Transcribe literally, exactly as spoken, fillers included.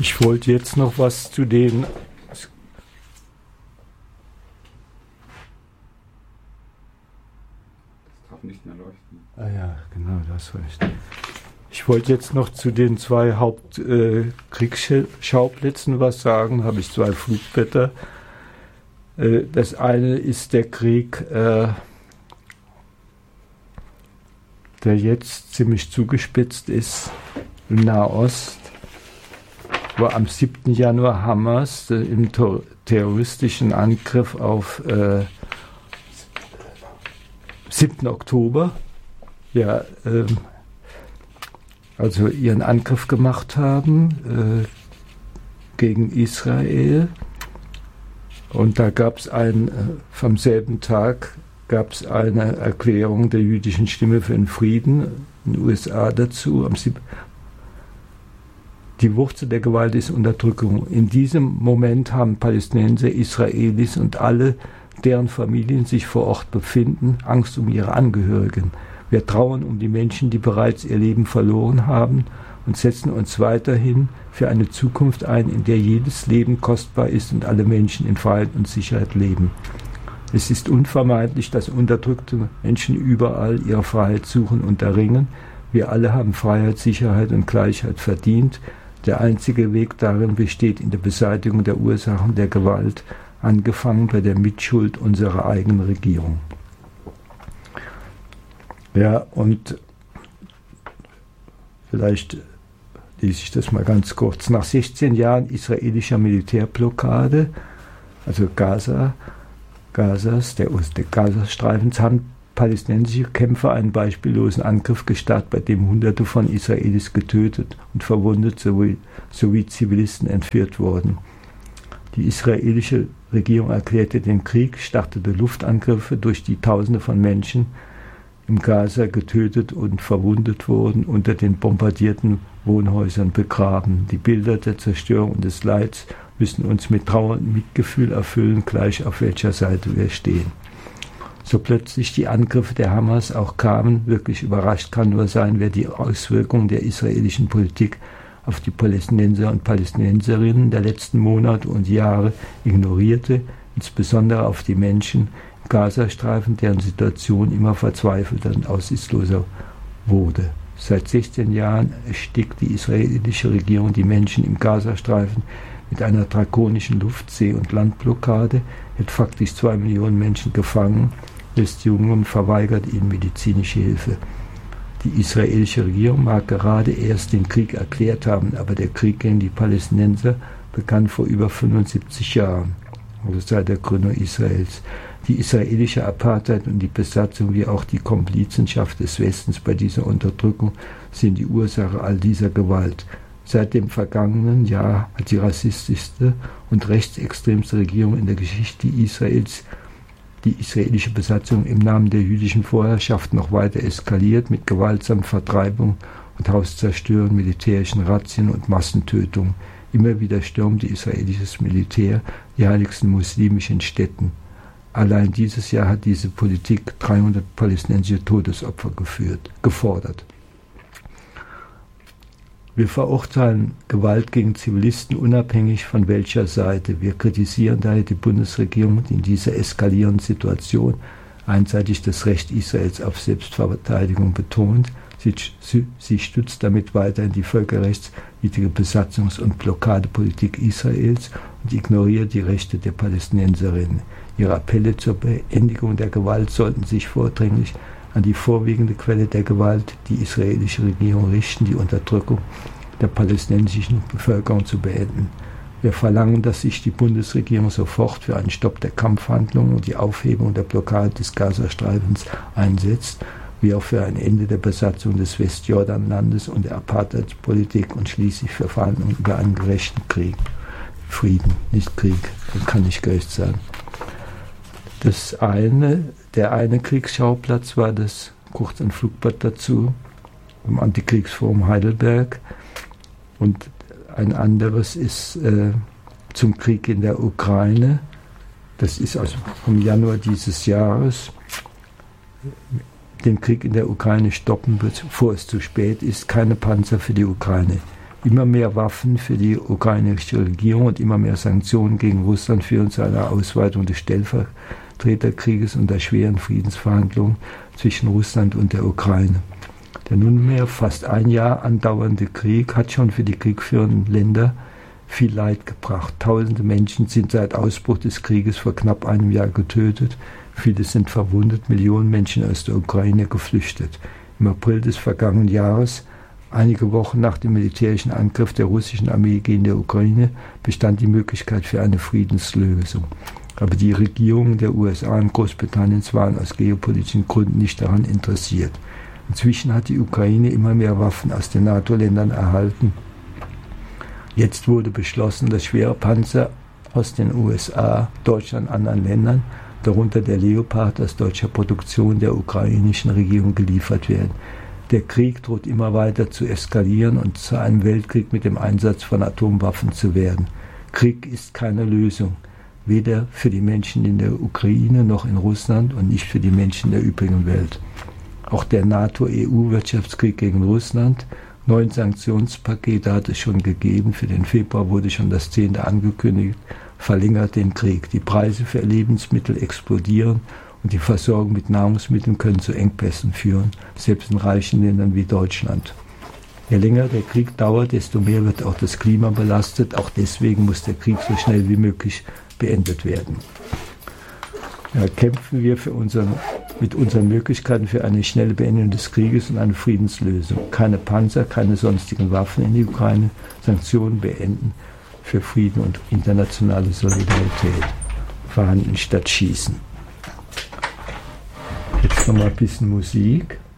Ich wollte jetzt noch was zu den nicht mehr leuchten. Ah ja, genau, du hast recht. Ich wollte jetzt noch zu den zwei Hauptkriegsschauplätzen äh, was sagen. Habe ich zwei Flugblätter. Äh, das eine ist der Krieg, äh, der jetzt ziemlich zugespitzt ist im Nahost, wo am siebten Januar Hamas äh, im ter- terroristischen Angriff auf äh, siebten Oktober, ja, ähm, also ihren Angriff gemacht haben äh, gegen Israel. Und da gab es ein, äh, vom selben Tag gab es eine Erklärung der jüdischen Stimme für den Frieden in den U S A dazu. Am siebten Die Wurzel der Gewalt ist Unterdrückung. In diesem Moment haben Palästinenser, Israelis und alle, deren Familien sich vor Ort befinden, Angst um ihre Angehörigen. Wir trauern um die Menschen, die bereits ihr Leben verloren haben und setzen uns weiterhin für eine Zukunft ein, in der jedes Leben kostbar ist und alle Menschen in Freiheit und Sicherheit leben. Es ist unvermeidlich, dass unterdrückte Menschen überall ihre Freiheit suchen und erringen. Wir alle haben Freiheit, Sicherheit und Gleichheit verdient. Der einzige Weg darin besteht in der Beseitigung der Ursachen der Gewalt, angefangen bei der Mitschuld unserer eigenen Regierung. Ja, und vielleicht lese ich das mal ganz kurz. Nach sechzehn Jahren israelischer Militärblockade, also Gaza, Gazas, der, der Gazastreifens, haben palästinensische Kämpfer einen beispiellosen Angriff gestartet, bei dem Hunderte von Israelis getötet und verwundet sowie, sowie Zivilisten entführt wurden. Die israelische Regierung erklärte den Krieg, startete Luftangriffe, durch die Tausende von Menschen im Gaza getötet und verwundet wurden, unter den bombardierten Wohnhäusern begraben. Die Bilder der Zerstörung und des Leids müssen uns mit Trauer und Mitgefühl erfüllen, gleich auf welcher Seite wir stehen. So plötzlich die Angriffe der Hamas auch kamen, wirklich überrascht kann nur sein, wer die Auswirkungen der israelischen Politik auf die Palästinenser und Palästinenserinnen der letzten Monate und Jahre ignorierte, insbesondere auf die Menschen im Gazastreifen, deren Situation immer verzweifelter und aussichtsloser wurde. Seit sechzehn Jahren erstickt die israelische Regierung die Menschen im Gazastreifen mit einer drakonischen Luft-, See- und Landblockade, hält faktisch zwei Millionen Menschen gefangen, lässt Jungen und verweigert ihnen medizinische Hilfe. Die israelische Regierung mag gerade erst den Krieg erklärt haben, aber der Krieg gegen die Palästinenser begann vor über fünfundsiebzig Jahren, also seit der Gründung Israels. Die israelische Apartheid und die Besatzung wie auch die Komplizenschaft des Westens bei dieser Unterdrückung sind die Ursache all dieser Gewalt. Seit dem vergangenen Jahr hat die rassistischste und rechtsextremste Regierung in der Geschichte Israels die israelische Besatzung im Namen der jüdischen Vorherrschaft noch weiter eskaliert mit gewaltsamen Vertreibung und Hauszerstörung, militärischen Razzien und Massentötungen. Immer wieder stürmte israelisches Militär die heiligsten muslimischen Städten. Allein dieses Jahr hat diese Politik dreihundert palästinensische Todesopfer geführt, gefordert. Wir verurteilen Gewalt gegen Zivilisten unabhängig von welcher Seite. Wir kritisieren daher die Bundesregierung, die in dieser eskalierenden Situation einseitig das Recht Israels auf Selbstverteidigung betont. Sie, sie stützt damit weiterhin die völkerrechtswidrige Besatzungs- und Blockadepolitik Israels und ignoriert die Rechte der Palästinenserinnen. Ihre Appelle zur Beendigung der Gewalt sollten sich vordringlich an die vorwiegende Quelle der Gewalt, die israelische Regierung, richten, die Unterdrückung der palästinensischen Bevölkerung zu beenden. Wir verlangen, dass sich die Bundesregierung sofort für einen Stopp der Kampfhandlungen und die Aufhebung der Blockade des Gazastreifens einsetzt, wie auch für ein Ende der Besatzung des Westjordanlandes und der Apartheidspolitik und schließlich für Verhandlungen über einen gerechten Krieg. Frieden, nicht Krieg, kann nicht gerecht sein. Das eine, der eine Kriegsschauplatz war das, kurz ein Flugblatt dazu, im Antikriegsforum Heidelberg, und ein anderes ist äh, zum Krieg in der Ukraine. Das ist also vom Januar dieses Jahres. Den Krieg in der Ukraine stoppen, bevor es zu spät ist. Keine Panzer für die Ukraine. Immer mehr Waffen für die ukrainische Regierung und immer mehr Sanktionen gegen Russland führen zu einer Ausweitung des Stellvertreterkrieges und der schweren Friedensverhandlungen zwischen Russland und der Ukraine. Der nunmehr fast ein Jahr andauernde Krieg hat schon für die kriegführenden Länder viel Leid gebracht. Tausende Menschen sind seit Ausbruch des Krieges vor knapp einem Jahr getötet. Viele sind verwundet, Millionen Menschen aus der Ukraine geflüchtet. Im April des vergangenen Jahres, einige Wochen nach dem militärischen Angriff der russischen Armee gegen die Ukraine, bestand die Möglichkeit für eine Friedenslösung. Aber die Regierungen der U S A und Großbritanniens waren aus geopolitischen Gründen nicht daran interessiert. Inzwischen hat die Ukraine immer mehr Waffen aus den NATO-Ländern erhalten. Jetzt wurde beschlossen, dass schwere Panzer aus den U S A, Deutschland und anderen Ländern, darunter der Leopard aus deutscher Produktion, der ukrainischen Regierung geliefert werden. Der Krieg droht immer weiter zu eskalieren und zu einem Weltkrieg mit dem Einsatz von Atomwaffen zu werden. Krieg ist keine Lösung, weder für die Menschen in der Ukraine noch in Russland und nicht für die Menschen der übrigen Welt. Auch der NATO-E U-Wirtschaftskrieg gegen Russland, neun Sanktionspakete hat es schon gegeben, für den Februar wurde schon das zehnte angekündigt, verlängert den Krieg. Die Preise für Lebensmittel explodieren und die Versorgung mit Nahrungsmitteln können zu Engpässen führen, selbst in reichen Ländern wie Deutschland. Je länger der Krieg dauert, desto mehr wird auch das Klima belastet. Auch deswegen muss der Krieg so schnell wie möglich beendet werden. Ja, kämpfen wir für unseren, mit unseren Möglichkeiten für eine schnelle Beendigung des Krieges und eine Friedenslösung. Keine Panzer, keine sonstigen Waffen in die Ukraine, Sanktionen beenden, für Frieden und internationale Solidarität. Verhandeln statt schießen. Jetzt noch mal ein bisschen Musik.